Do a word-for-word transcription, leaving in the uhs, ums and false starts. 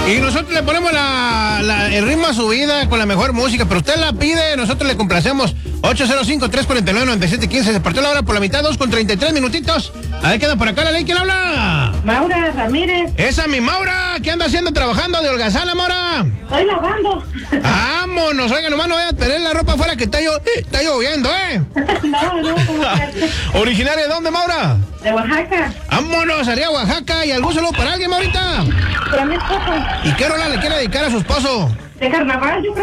Y nosotros le ponemos la, la, el ritmo a su vida con la mejor música, pero usted la pide, nosotros le complacemos. ocho cero cinco, tres cuatro nueve, nueve siete uno cinco, se partió la hora por la mitad, dos con treinta y tres minutitos. A ver, queda por acá la ley, ¿quién habla? Maura Ramírez. Esa mi Maura, ¿qué anda haciendo trabajando de holgazana, Maura? Estoy lavando. Vámonos, oiga, nomás no voy a tener la ropa afuera que está, yo, está lloviendo, ¿eh? No, no, ¿cómo que? ¿Originaria de dónde, Maura? De Oaxaca. Vámonos, haría Oaxaca. ¿Y algún saludo para alguien, Maurita? Para mi esposo. ¿Y qué rola le quiere dedicar a su esposo? De carnaval, yo creo.